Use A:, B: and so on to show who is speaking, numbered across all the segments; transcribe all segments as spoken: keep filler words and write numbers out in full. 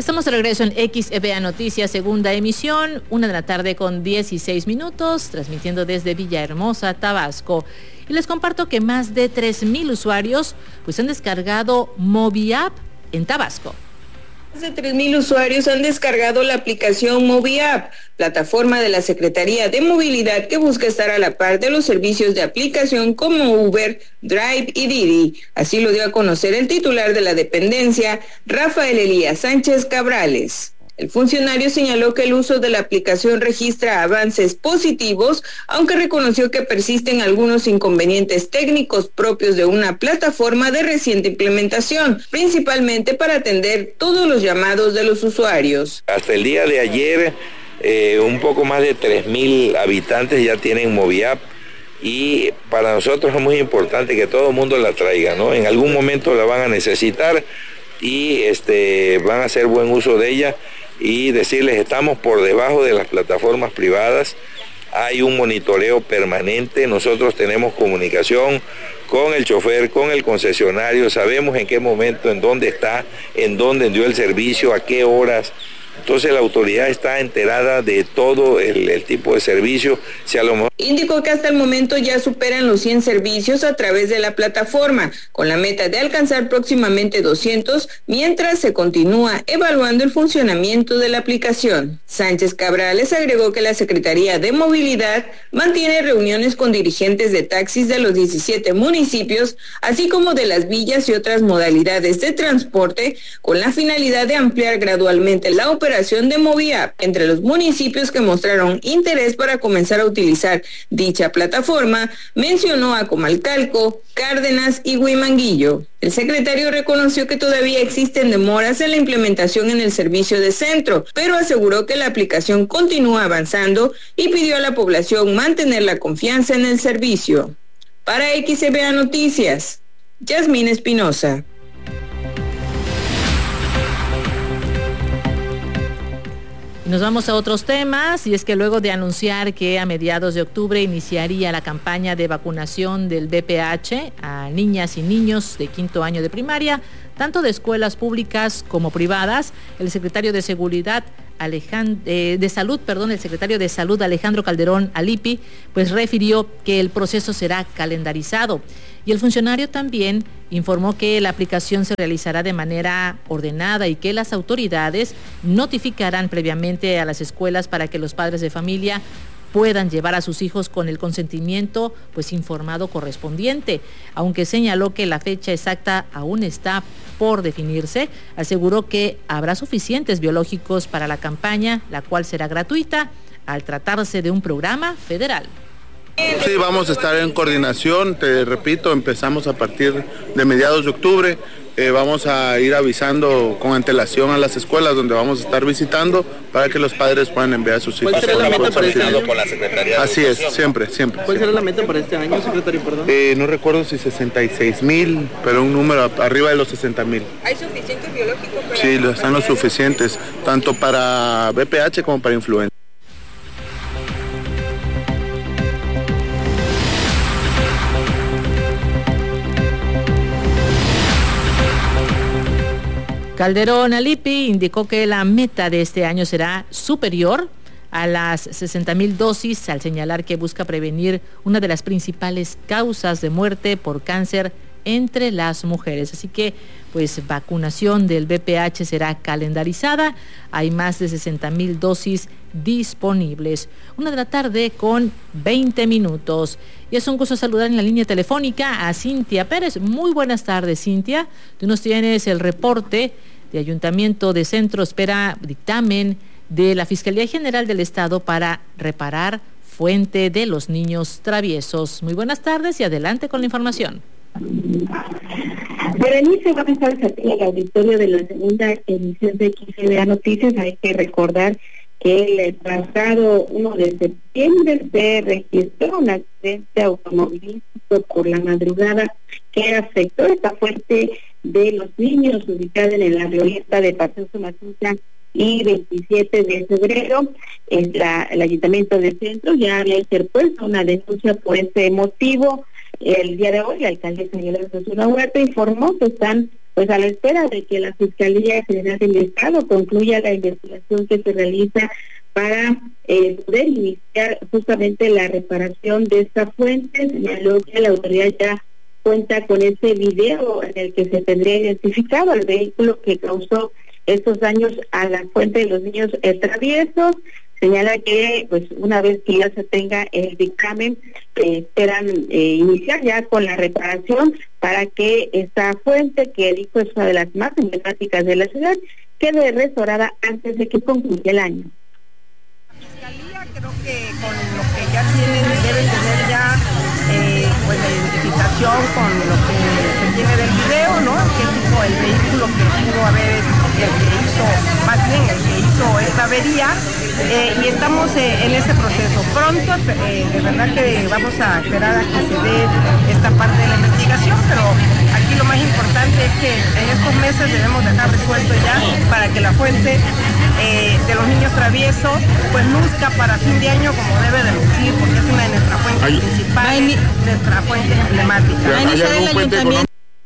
A: Estamos de regreso en X E B A Noticias, segunda emisión, una de la tarde con dieciséis minutos, transmitiendo desde Villahermosa, Tabasco. Y les comparto que más de tres mil usuarios pues han descargado MobiApp en Tabasco.
B: Más de tres mil usuarios han descargado la aplicación MobiApp, plataforma de la Secretaría de Movilidad que busca estar a la par de los servicios de aplicación como Uber, Drive y Didi. Así lo dio a conocer el titular de la dependencia, Rafael Elías Sánchez Cabrales. El funcionario señaló que el uso de la aplicación registra avances positivos, aunque reconoció que persisten algunos inconvenientes técnicos propios de una plataforma de reciente implementación, principalmente para atender todos los llamados de los usuarios.
C: Hasta el día de ayer, eh, un poco más de tres mil habitantes ya tienen MobiApp, y para nosotros es muy importante que todo el mundo la traiga, ¿no? En algún momento la van a necesitar y este, van a hacer buen uso de ella. Y decirles, estamos por debajo de las plataformas privadas, hay un monitoreo permanente, nosotros tenemos comunicación con el chofer, con el concesionario, sabemos en qué momento, en dónde está, en dónde dio el servicio, a qué horas. Entonces la autoridad está enterada de todo el, el tipo de servicio. Si a lo mejor...
B: Indicó que hasta el momento ya superan los cien servicios a través de la plataforma, con la meta de alcanzar próximamente doscientos, mientras se continúa evaluando el funcionamiento de la aplicación. Sánchez Cabrales agregó que la Secretaría de Movilidad mantiene reuniones con dirigentes de taxis de los diecisiete municipios, así como de las villas y otras modalidades de transporte, con la finalidad de ampliar gradualmente la operación operación de MobiApp entre los municipios que mostraron interés para comenzar a utilizar dicha plataforma. Mencionó a Comalcalco, Cárdenas y Huimanguillo. El secretario reconoció que todavía existen demoras en la implementación en el servicio de centro, pero aseguró que la aplicación continúa avanzando y pidió a la población mantener la confianza en el servicio. Para X E B A Noticias, Yasmín Espinosa.
A: Nos vamos a otros temas, y es que luego de anunciar que a mediados de octubre iniciaría la campaña de vacunación del V I H a niñas y niños de quinto año de primaria, tanto de escuelas públicas como privadas, el secretario de Seguridad Alejandro, eh, de Salud, perdón, el secretario de Salud Alejandro Calderón Alipi, pues refirió que el proceso será calendarizado. Y el funcionario también informó que la aplicación se realizará de manera ordenada y que las autoridades notificarán previamente a las escuelas para que los padres de familia puedan llevar a sus hijos con el consentimiento pues informado correspondiente. Aunque señaló que la fecha exacta aún está por definirse, aseguró que habrá suficientes biológicos para la campaña, la cual será gratuita al tratarse de un programa federal.
D: Sí, vamos a estar en coordinación, te repito, empezamos a partir de mediados de octubre, eh, vamos a ir avisando con antelación a las escuelas donde vamos a estar visitando para que los padres puedan enviar a sus hijos.
E: ¿Cuál será la meta para este año?
C: Con la Secretaría
D: Así es, siempre, siempre.
E: ¿Cuál será la meta para este año, secretario, perdón?
D: Eh, no recuerdo si sesenta y seis mil, pero un número arriba de los sesenta mil.
B: ¿Hay suficientes biológicos para...?
D: Sí, están los suficientes, tanto para V I H como para influenza.
A: Calderón Alipi indicó que la meta de este año será superior a las sesenta mil dosis, al señalar que busca prevenir una de las principales causas de muerte por cáncer entre las mujeres. Así que, pues, vacunación del V I H será calendarizada. Hay más de sesenta mil dosis disponibles. Una de la tarde con veinte minutos. Y es un gusto saludar en la línea telefónica a Cintia Pérez. Muy buenas tardes, Cintia. Tú nos tienes el reporte de Ayuntamiento de Centro espera dictamen de la Fiscalía General del Estado para reparar fuente de los niños traviesos. Muy buenas tardes y adelante con la información.
F: Berenice, buenas tardes a ti, al auditorio de la segunda emisión de X E B A Noticias. Hay que recordar que el pasado uno de septiembre se registró un accidente automovilístico por la madrugada que afectó esta fuente de los niños ubicada en la glorieta de Paseo Sumacinta y veintisiete de febrero. Es la, el Ayuntamiento de Centro ya había interpuesto una denuncia por este motivo. El día de hoy, la alcaldesa Yolanda Osuna Huerta informó que están pues a la espera de que la Fiscalía General del Estado concluya la investigación que se realiza para eh, poder iniciar justamente la reparación de esta fuente. Señaló que la autoridad ya cuenta con ese video en el que se tendría identificado el vehículo que causó estos daños a la fuente de los niños eh, traviesos. Señala que pues una vez que ya se tenga el dictamen, eh, esperan eh, iniciar ya con la reparación para que esta fuente, que dijo es una de las más emblemáticas de la ciudad, quede restaurada antes de que concluya el año.
G: La Fiscalía creo que con lo que ya tienen, deben tener ya eh, pues la identificación con lo que se tiene del video, ¿no? Que tipo el vehículo que pudo haber, el que hizo, más bien el que hizo esta avería. Eh, y estamos eh, en ese proceso. Pronto, eh, de verdad que vamos a esperar a que se dé esta parte de la investigación, pero aquí lo más importante es que en estos meses debemos dejar resuelto ya para que la fuente eh, de los niños traviesos pues luzca para fin de año como debe de lucir, porque es una de nuestras fuentes Ay. principales, nuestra fuente emblemática.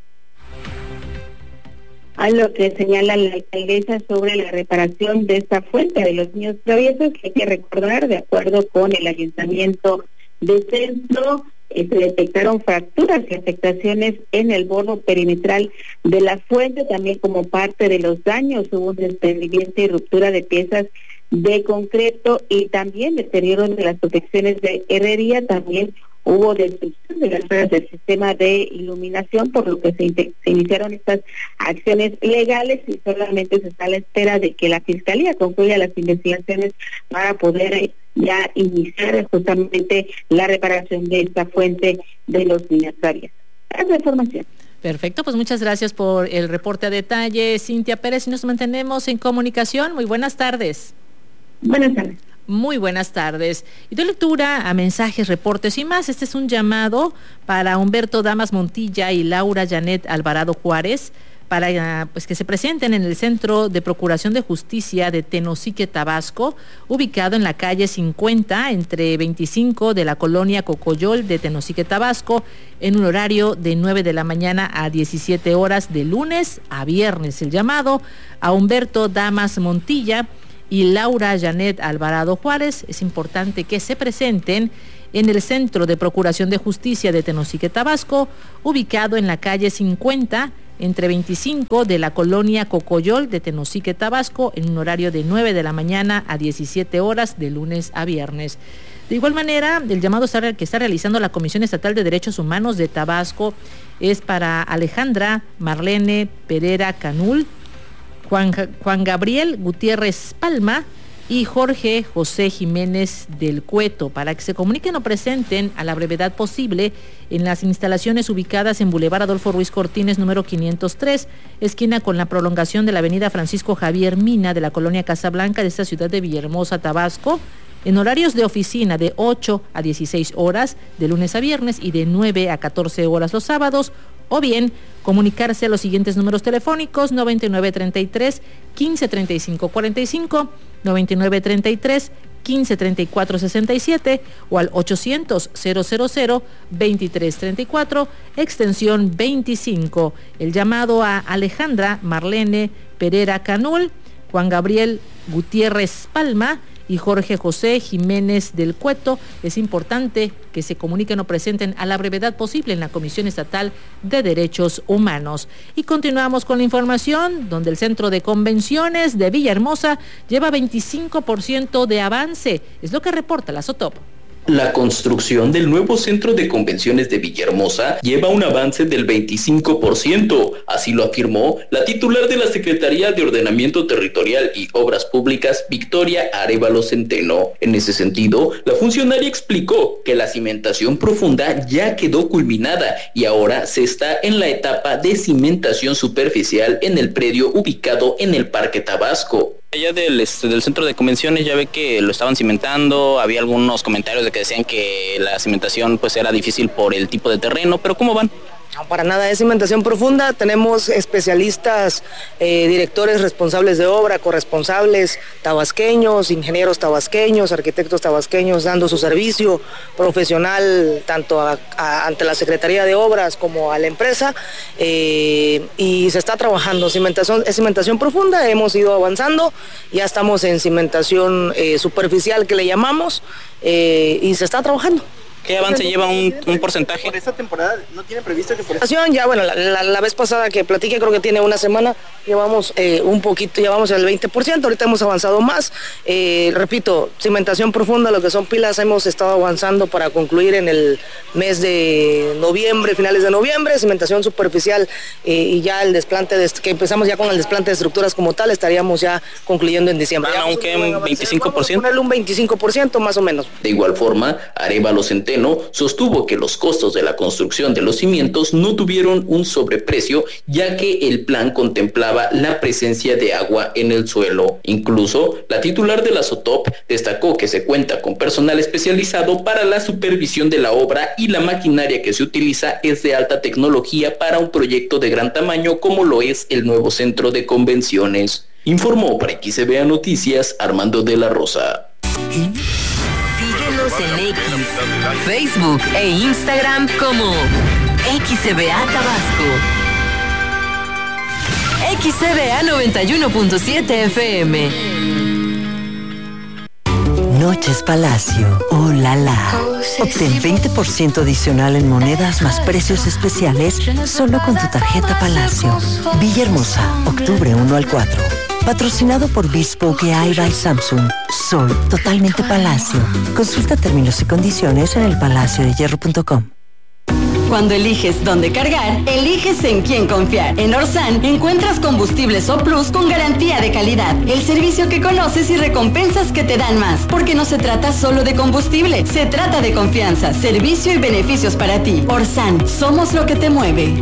F: A lo que señala la alcaldesa sobre la reparación de esta fuente de los niños traviesos, que hay que recordar, de acuerdo con el ayuntamiento de Centro, eh, se detectaron fracturas y afectaciones en el borde perimetral de la fuente, también como parte de los daños hubo un desprendimiento y ruptura de piezas de concreto y también deterioro de las protecciones de herrería. También hubo destrucción de las redes del sistema de iluminación, por lo que se, se iniciaron estas acciones legales y solamente se está a la espera de que la Fiscalía concluya las investigaciones para poder eh, ya iniciar justamente la reparación de esta fuente de los niños traviesos. Esa es la información.
A: Perfecto, pues muchas gracias por el reporte a detalle, Cintia Pérez, y nos mantenemos en comunicación. Muy buenas tardes.
F: Buenas tardes.
A: Muy buenas tardes. Y doy lectura a mensajes, reportes y más. Este es un llamado para Humberto Damas Montilla y Laura Janet Alvarado Juárez para pues que se presenten en el Centro de Procuración de Justicia de Tenosique, Tabasco, ubicado en la calle cincuenta, entre veinticinco de la colonia Cocoyol de Tenosique, Tabasco, en un horario de nueve de la mañana a diecisiete horas de lunes a viernes. El llamado a Humberto Damas Montilla y Laura Janet Alvarado Juárez. Es importante que se presenten en el Centro de Procuración de Justicia de Tenosique, Tabasco, ubicado en la calle cincuenta, entre veinticinco de la colonia Cocoyol de Tenosique, Tabasco, en un horario de nueve de la mañana a diecisiete horas de lunes a viernes. De igual manera, el llamado que está realizando la Comisión Estatal de Derechos Humanos de Tabasco es para Alejandra Marlene Pereira Canul, Juan, Juan Gabriel Gutiérrez Palma y Jorge José Jiménez del Cueto, para que se comuniquen o presenten a la brevedad posible en las instalaciones ubicadas en Boulevard Adolfo Ruiz Cortines, número quinientos tres, esquina con la prolongación de la avenida Francisco Javier Mina de la colonia Casablanca de esta ciudad de Villahermosa, Tabasco, en horarios de oficina de ocho a dieciséis horas de lunes a viernes y de nueve a catorce horas los sábados, o bien comunicarse a los siguientes números telefónicos: noventa y nueve treinta y tres, quince treinta y cinco cuarenta y cinco, noventa y nueve treinta y tres, quince treinta y cuatro sesenta y siete o al ochocientos, cero cero cero, veintitrés treinta y cuatro, extensión veinticinco. El llamado a Alejandra Marlene Pereira Canul, Juan Gabriel Gutiérrez Palma y Jorge José Jiménez del Cueto. Es importante que se comuniquen o presenten a la brevedad posible en la Comisión Estatal de Derechos Humanos. Y continuamos con la información, donde el Centro de Convenciones de Villahermosa lleva veinticinco por ciento de avance. Es lo que reporta la SOTOP.
H: La construcción del nuevo Centro de Convenciones de Villahermosa lleva un avance del veinticinco por ciento, así lo afirmó la titular de la Secretaría de Ordenamiento Territorial y Obras Públicas, Victoria Arévalo Centeno. En ese sentido, la funcionaria explicó que la cimentación profunda ya quedó culminada y ahora se está en la etapa de cimentación superficial en el predio ubicado en el Parque Tabasco.
I: Allá del, este, del centro de convenciones ya ve que lo estaban cimentando, había algunos comentarios de que decían que la cimentación pues era difícil por el tipo de terreno, pero ¿cómo van?
J: No, para nada, es cimentación profunda. Tenemos especialistas, eh, directores responsables de obra, corresponsables tabasqueños, ingenieros tabasqueños, arquitectos tabasqueños dando su servicio profesional tanto a, a, ante la Secretaría de Obras como a la empresa, eh, y se está trabajando. Cimentación, es cimentación profunda, hemos ido avanzando, ya estamos en cimentación eh, superficial que le llamamos, eh, y se está trabajando.
I: ¿Qué avance lleva un, un porcentaje?
E: Por esta temporada no tiene previsto que por esta...
J: Ya, bueno, la, la, la vez pasada que platiqué, creo que tiene una semana, llevamos eh, un poquito, llevamos el veinte por ciento, ahorita hemos avanzado más. Eh, repito, cimentación profunda, lo que son pilas, hemos estado avanzando para concluir en el mes de noviembre, finales de noviembre, cimentación superficial eh, y ya el desplante, de, que empezamos ya con el desplante de estructuras como tal, estaríamos ya concluyendo en diciembre.
I: Ah, aunque un veinticinco por ciento.
J: Ponerle un veinticinco por ciento más o menos.
H: De igual forma, Arévalo Centeno sostuvo que los costos de la construcción de los cimientos no tuvieron un sobreprecio, ya que el plan contemplaba la presencia de agua en el suelo. Incluso, la titular de la SOTOP destacó que se cuenta con personal especializado para la supervisión de la obra y la maquinaria que se utiliza es de alta tecnología para un proyecto de gran tamaño como lo es el nuevo centro de convenciones. Informó para X C B A Noticias Armando de la Rosa.
K: Síguenos en X, Facebook e Instagram como X C B A Tabasco. X C B A noventa y uno punto siete F M.
L: Noches Palacio, oh la la. Obtén veinte por ciento adicional en monedas más precios especiales solo con tu tarjeta Palacio. Villahermosa, octubre uno al cuatro. Patrocinado por Bespoke A I by Samsung. Sol, totalmente Palacio. Consulta términos y condiciones en el palacio de hierro punto com.
K: Cuando eliges dónde cargar, eliges en quién confiar. En Orsan encuentras combustibles O Plus con garantía de calidad. El servicio que conoces y recompensas que te dan más. Porque no se trata solo de combustible, se trata de confianza, servicio y beneficios para ti. Orsan, somos lo que te mueve.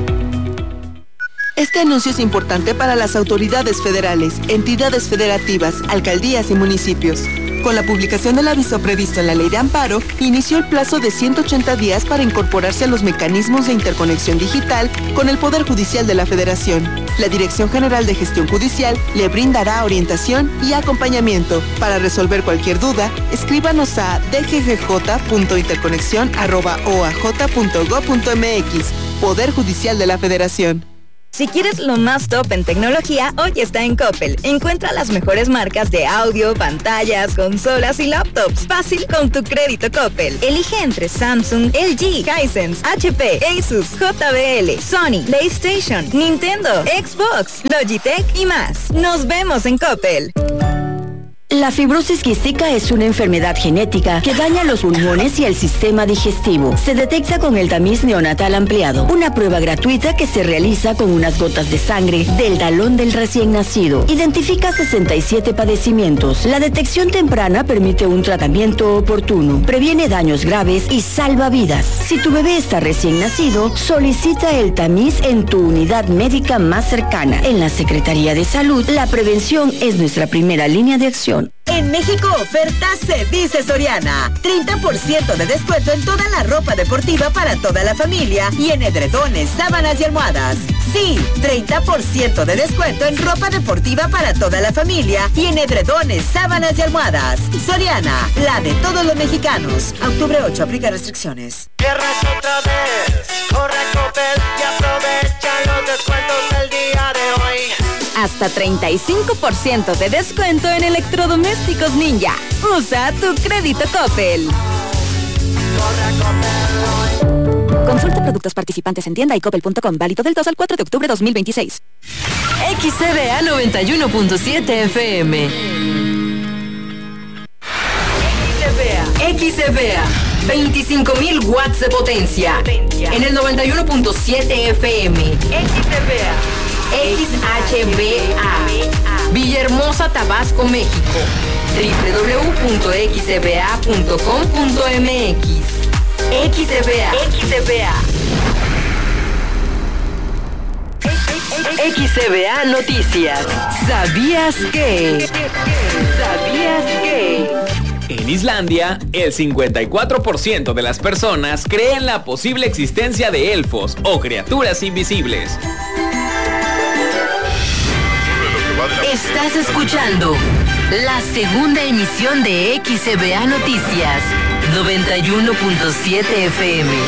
M: Este anuncio es importante para las autoridades federales, entidades federativas, alcaldías y municipios. Con la publicación del aviso previsto en la Ley de Amparo, inició el plazo de ciento ochenta días para incorporarse a los mecanismos de interconexión digital con el Poder Judicial de la Federación. La Dirección General de Gestión Judicial le brindará orientación y acompañamiento. Para resolver cualquier duda, escríbanos a d g g j punto interconexión arroba o a j punto gob punto m x. Poder Judicial de la Federación.
N: Si quieres lo más top en tecnología, hoy está en Coppel. Encuentra las mejores marcas de audio, pantallas, consolas y laptops. Fácil con tu crédito Coppel. Elige entre Samsung, L G, Hisense, H P, Asus, J B L, Sony, PlayStation, Nintendo, Xbox, Logitech y más. Nos vemos en Coppel.
O: La fibrosis quística es una enfermedad genética que daña los pulmones y el sistema digestivo. Se detecta con el tamiz neonatal ampliado, una prueba gratuita que se realiza con unas gotas de sangre del talón del recién nacido. Identifica sesenta y siete padecimientos. La detección temprana permite un tratamiento oportuno, previene daños graves y salva vidas. Si tu bebé está recién nacido, solicita el tamiz en tu unidad médica más cercana. En la Secretaría de Salud, la prevención es nuestra primera línea de acción.
P: En México oferta se dice Soriana. treinta por ciento de descuento en toda la ropa deportiva para toda la familia y en edredones, sábanas y almohadas. Sí, treinta por ciento de descuento en ropa deportiva para toda la familia y en edredones, sábanas y almohadas. Soriana, la de todos los mexicanos. A octubre ocho, aplica restricciones.
Q: Cierras otra vez, corre a Coppel y aprovecha los descuentos del día de hoy.
N: Hasta treinta y cinco por ciento de descuento en electrodomésticos Ninja. Usa tu crédito Coppel.
R: Consulta productos participantes en tienda y coppel punto com. Válido del dos al cuatro de octubre de dos mil veintiséis.
K: X C B A noventa y uno punto siete F M. X C B A, veinticinco mil watts de potencia. En el noventa y uno punto siete F M. X C B A. X H B A, Villahermosa, Tabasco, México. w w w punto x c b a punto com punto m x. X C B A. X C B A. X C B A Noticias. ¿Sabías que? ¿Sabías que?
S: En Islandia, el cincuenta y cuatro por ciento de las personas creen la posible existencia de elfos o criaturas invisibles.
K: Estás escuchando la segunda emisión de X C B A Noticias, noventa y uno punto siete F M.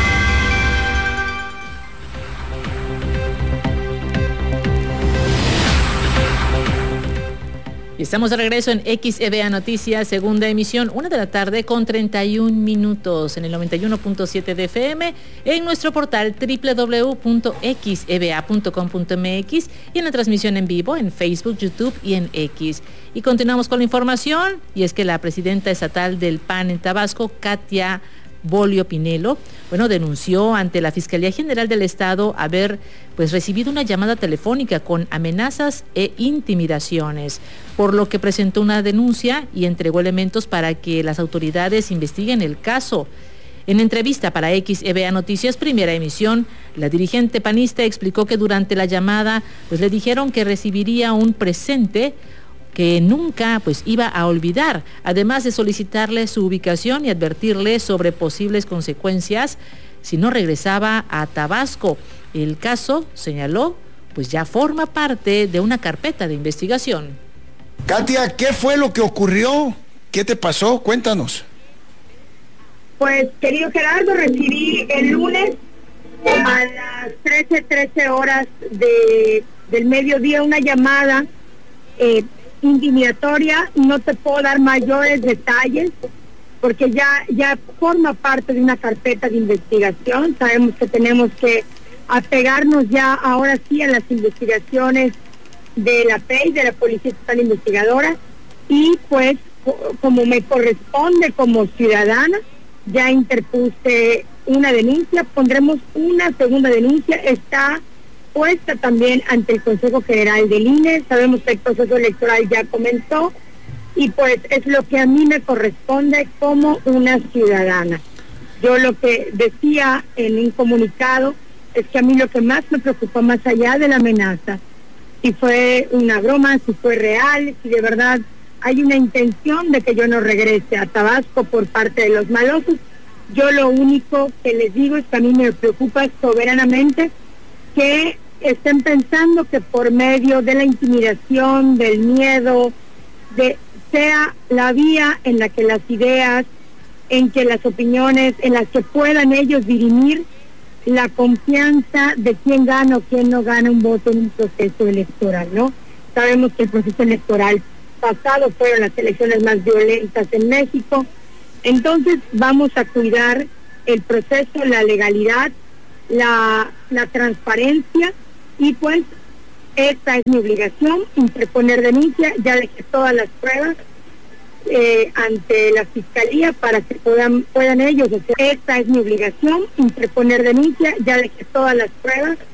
A: Estamos de regreso en X E B A Noticias, segunda emisión, una de la tarde con treinta y un minutos en el noventa y uno punto siete de F M, en nuestro portal doble u doble u doble u punto x e b a punto com punto m x y en la transmisión en vivo en Facebook, YouTube y en X. Y continuamos con la información, y es que la presidenta estatal del P A N en Tabasco, Katia Bolio Pinelo, bueno, denunció ante la Fiscalía General del Estado haber pues recibido una llamada telefónica con amenazas e intimidaciones, por lo que presentó una denuncia y entregó elementos para que las autoridades investiguen el caso. En entrevista para X E B A Noticias, primera emisión, la dirigente panista explicó que durante la llamada pues le dijeron que recibiría un presente que nunca pues iba a olvidar, además de solicitarle su ubicación y advertirle sobre posibles consecuencias si no regresaba a Tabasco. El caso, señaló, pues ya forma parte de una carpeta de investigación.
T: Katia, ¿qué fue lo que ocurrió? ¿Qué te pasó? Cuéntanos.
F: Pues, querido Gerardo, recibí el lunes a las trece, trece horas de, del mediodía una llamada eh, intimidatoria. No te puedo dar mayores detalles porque ya, ya forma parte de una carpeta de investigación. Sabemos que tenemos que apegarnos ya ahora sí a las investigaciones de la P E I, de la Policía Estatal Investigadora, y pues como me corresponde como ciudadana, ya interpuse una denuncia, pondremos una segunda denuncia, está puesta también ante el Consejo General del I N E. Sabemos que el proceso electoral ya comenzó y pues es lo que a mí me corresponde como una ciudadana. Yo lo que decía en un comunicado es que a mí lo que más me preocupa, más allá de la amenaza, si fue una broma, si fue real, si de verdad hay una intención de que yo no regrese a Tabasco por parte de los malosos, yo lo único que les digo es que a mí me preocupa soberanamente que estén pensando que por medio de la intimidación, del miedo, de sea la vía en la que las ideas, en que las opiniones, en las que puedan ellos dirimir la confianza de quién gana o quién no gana un voto en un proceso electoral, ¿no? Sabemos que el proceso electoral pasado fueron las elecciones más violentas en México, entonces vamos a cuidar el proceso, la legalidad, la, la transparencia, y pues esta es mi obligación, interponer denuncia. Ya dejé todas las pruebas eh, ante la Fiscalía para que puedan, puedan ellos hacer. Esta es mi obligación, interponer denuncia. Ya dejé todas las pruebas